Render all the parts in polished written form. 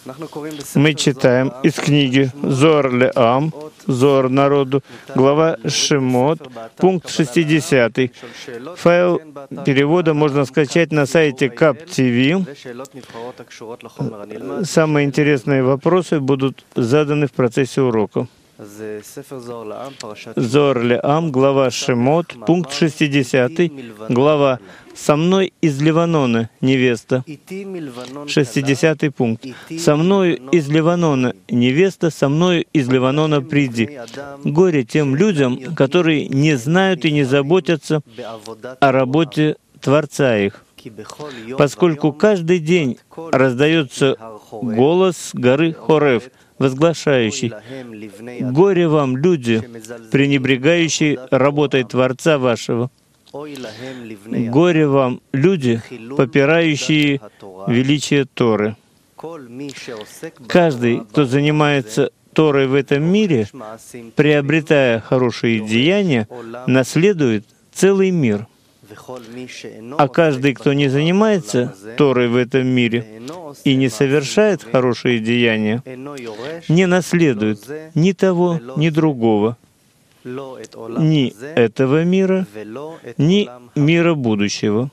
Мы читаем из книги «Зоар ле'ам», «Зоар народу», глава Шемот, пункт 60. Файл перевода можно скачать на сайте КАП-ТВ. Самые интересные вопросы будут заданы в процессе урока. «Зоар ле'ам», глава Шемот, пункт 60, глава «Со мной из Ливанона, невеста». 60 пункт. «Со мною из Ливанона, невеста, со мною из Ливанона приди». Горе тем людям, которые не знают и не заботятся о работе Творца их, поскольку каждый день раздается голос горы Хорев, возглашающий: «Горе вам, люди, пренебрегающие работой Творца вашего! Горе вам, люди, попирающие величие Торы!» Каждый, кто занимается Торой в этом мире, приобретая хорошие деяния, наследует целый мир. А каждый, кто не занимается Торой в этом мире и не совершает хорошие деяния, не наследует ни того, ни другого, ни этого мира, ни мира будущего.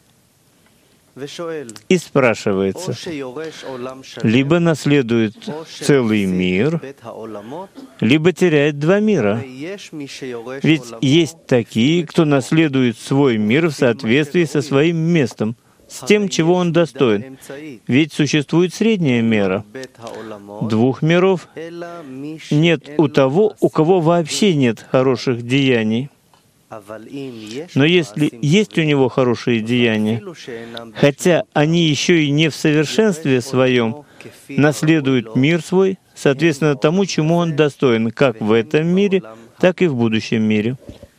И спрашивается, либо наследует целый мир, либо теряет два мира. Ведь есть такие, кто наследует свой мир в соответствии со своим местом, с тем, чего он достоин. Ведь существует средняя мера. Двух миров нет у того, у кого вообще нет хороших деяний. Но если есть у него хорошие деяния, хотя они еще и не в совершенстве своем, наследуют мир свой, соответственно тому, чему он достоин, как в этом мире, так и в будущем мире.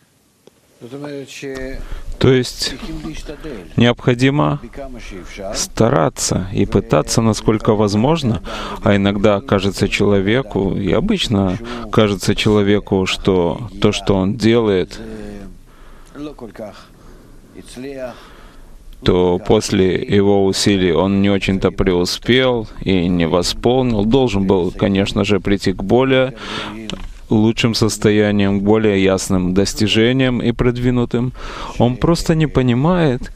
То есть необходимо стараться и пытаться, насколько возможно, а иногда кажется человеку, и обычно кажется человеку, что то, что он делает, то после его усилий он не очень-то преуспел и не восполнил. Должен был, конечно же, прийти к более лучшим состояниям, к более ясным достижениям и продвинутым. Он просто не понимает,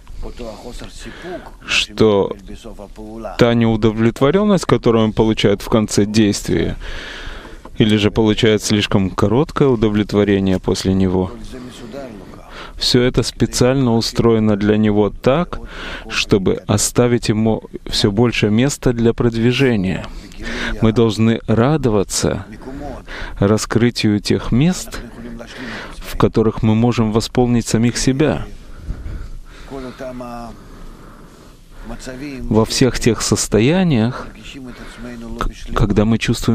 что та неудовлетворенность, которую он получает в конце действия, или же получает слишком короткое удовлетворение после него, все это специально устроено для него так, чтобы оставить ему все больше места для продвижения. Мы должны радоваться раскрытию тех мест, в которых мы можем восполнить самих себя. Во всех тех состояниях, когда мы чувствуем